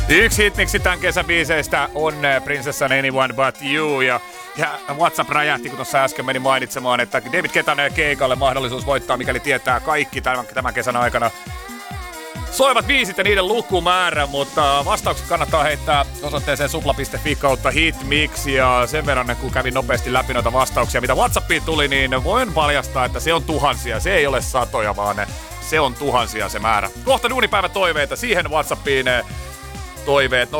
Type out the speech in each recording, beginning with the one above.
Yksi hitmiksi tämän kesäbiiseistä on Princessan Anyone But You. Ja WhatsApp räjähti, kun tuossa äsken meni mainitsemaan, että David Guettan keikalle mahdollisuus voittaa, mikäli tietää kaikki tämän kesän aikana soivat biisit ja niiden lukumäärä, mutta vastaukset kannattaa heittää osoitteeseen supla.fi/hitmix. Ja sen verran, kun kävin nopeasti läpi noita vastauksia, mitä WhatsAppiin tuli, niin voin paljastaa, että se on tuhansia. Se ei ole satoja, vaan se on tuhansia se määrä. Kohta duunipäivä toiveita, siihen WhatsAppiin toiveet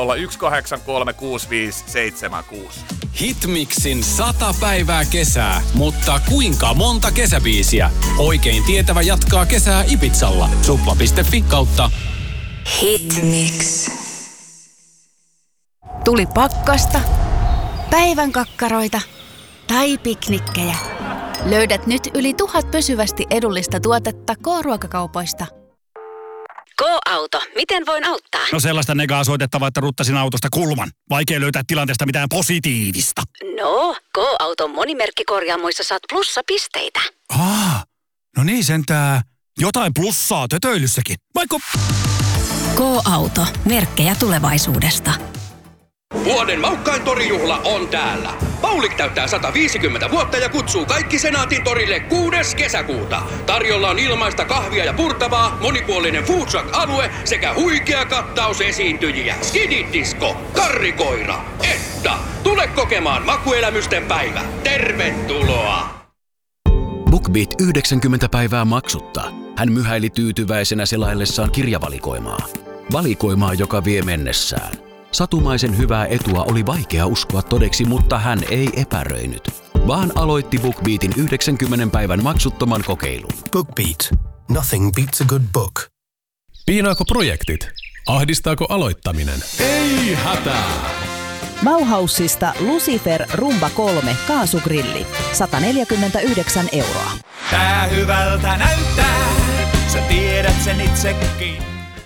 0401836576. Hitmixin 100 päivää kesää, mutta kuinka monta kesäbiisiä? Oikein tietävä jatkaa kesää Ibizalla. supla.fi/Hitmix. Tuli pakkasta, päivän kakkaroita tai piknikkejä. Löydät nyt yli 1000 pysyvästi edullista tuotetta K-ruokakaupoista. K-auto. Miten voin auttaa? No sellaista negaa soitettavaa, että ruttasin autosta kulman. Vaikea löytää tilanteesta mitään positiivista. No, K-auton monimerkkikorjaamoissa saat plussapisteitä. No niin sentää. Jotain plussaa tötöilyssäkin. Vaikka... K-auto. Merkkejä tulevaisuudesta. Vuoden maukkain torijuhla on täällä. Paulik täyttää 150 vuotta ja kutsuu kaikki Senaatin torille 6. kesäkuuta. Tarjolla on ilmaista kahvia ja purtavaa, monipuolinen food truck-alue sekä huikea kattaus esiintyjiä. Skididisco, karrikoira, Etta. Tule kokemaan makuelämysten päivä. Tervetuloa! BookBeat 90 päivää maksutta. Hän myhäili tyytyväisenä selaillessaan kirjavalikoimaa. Valikoimaa, joka vie mennessään. Satumaisen hyvää etua oli vaikea uskoa todeksi, mutta hän ei epäröinyt, vaan aloitti BookBeatin 90 päivän maksuttoman kokeilun. BookBeat. Nothing beats a good book. Piinaako projektit? Ahdistaako aloittaminen? Ei hätää! Bauhausista Lucifer Rumba 3 kaasugrilli. 149 €. Tää hyvältä näyttää, sä tiedät sen itsekin.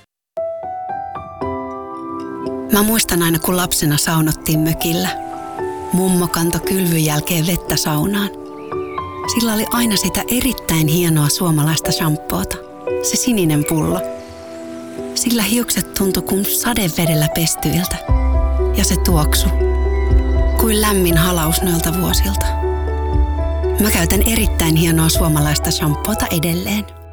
Mä muistan aina, kun lapsena saunottiin mökillä. Mummo kantoi kylvyn jälkeen vettä saunaan. Sillä oli aina sitä erittäin hienoa suomalaista shampoota. Se sininen pullo. Sillä hiukset tuntui kuin sadevedellä pestyiltä. Ja se tuoksu. Kuin lämmin halaus noilta vuosilta. Mä käytän erittäin hienoa suomalaista shampoota edelleen.